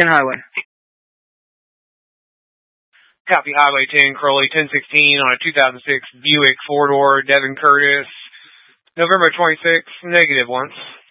10 highway. Copy Highway 10, Crowley 1016 on a 2006 Buick four-door Devin Curtis. November 26th, negative once.